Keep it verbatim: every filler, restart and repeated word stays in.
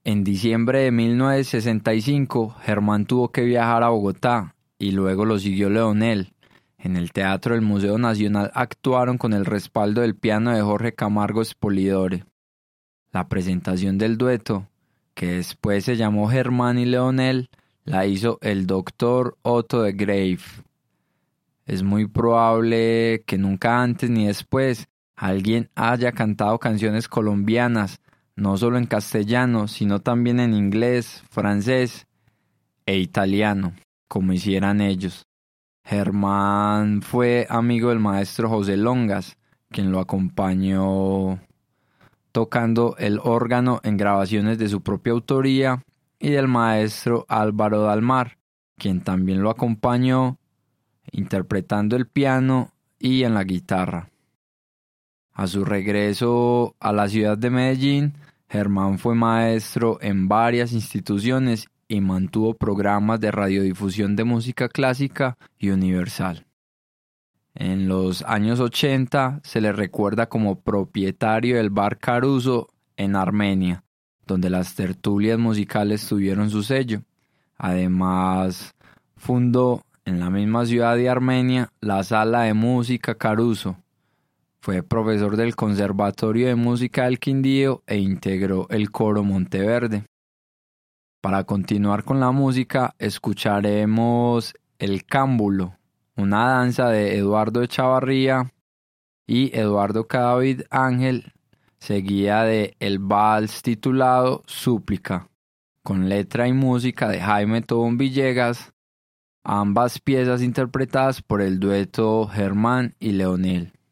En diciembre de mil novecientos sesenta y cinco, Germán tuvo que viajar a Bogotá y luego lo siguió Leonel. En el Teatro del Museo Nacional actuaron con el respaldo del piano de Jorge Camargo Spolidore. La presentación del dueto, que después se llamó Germán y Leonel, la hizo el doctor Otto de Grave. Es muy probable que nunca antes ni después alguien haya cantado canciones colombianas, no solo en castellano, sino también en inglés, francés e italiano, como hicieran ellos. Germán fue amigo del maestro José Longas, quien lo acompañó tocando el órgano en grabaciones de su propia autoría, y del maestro Álvaro Dalmar, quien también lo acompañó interpretando el piano y en la guitarra. A su regreso a la ciudad de Medellín, Germán fue maestro en varias instituciones y mantuvo programas de radiodifusión de música clásica y universal. En los años ochenta se le recuerda como propietario del bar Caruso en Armenia, donde las tertulias musicales tuvieron su sello. Además, fundó en la misma ciudad de Armenia la Sala de Música Caruso. Fue profesor del Conservatorio de Música del Quindío e integró el Coro Monteverde. Para continuar con la música, escucharemos El Cámbulo, una danza de Eduardo Echavarría y Eduardo Cadavid Ángel, seguida de el vals titulado Súplica, con letra y música de Jaime Tobón Villegas, ambas piezas interpretadas por el dueto Germán y Leonel.